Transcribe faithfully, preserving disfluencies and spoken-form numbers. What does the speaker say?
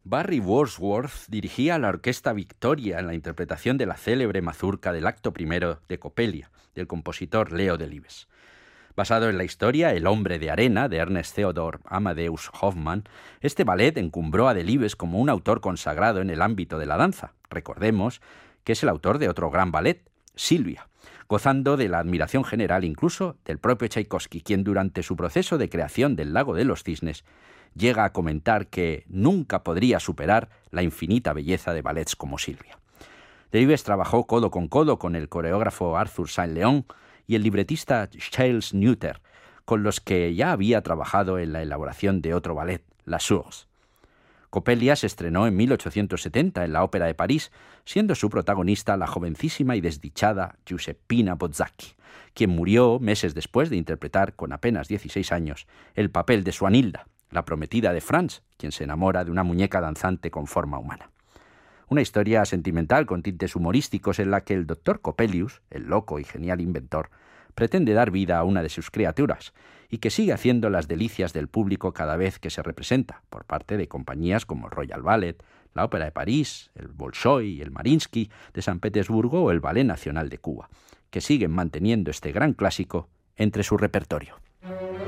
Barry Wordsworth dirigía la Orquesta Victoria en la interpretación de la célebre mazurca del acto primero de Coppelia, del compositor Leo Delibes. Basado en la historia El hombre de arena, de Ernest Theodor Amadeus Hoffmann, este ballet encumbró a Delibes como un autor consagrado en el ámbito de la danza. Recordemos que es el autor de otro gran ballet, Silvia, gozando de la admiración general incluso del propio Tchaikovsky, quien durante su proceso de creación del Lago de los Cisnes llega a comentar que nunca podría superar la infinita belleza de ballets como Silvia. Delibes trabajó codo con codo con el coreógrafo Arthur Saint-Leon y el libretista Charles Neuter, con los que ya había trabajado en la elaboración de otro ballet, La Source. Coppelia se estrenó en mil ochocientos setenta en la Ópera de París, siendo su protagonista la jovencísima y desdichada Giuseppina Bozzacchi, quien murió meses después de interpretar con apenas dieciséis años el papel de Swanhilda, la prometida de Franz, quien se enamora de una muñeca danzante con forma humana. Una historia sentimental con tintes humorísticos en la que el doctor Coppelius, el loco y genial inventor, pretende dar vida a una de sus criaturas y que sigue haciendo las delicias del público cada vez que se representa, por parte de compañías como el Royal Ballet, la Ópera de París, el Bolshoi, el Mariinsky de San Petersburgo o el Ballet Nacional de Cuba, que siguen manteniendo este gran clásico entre su repertorio.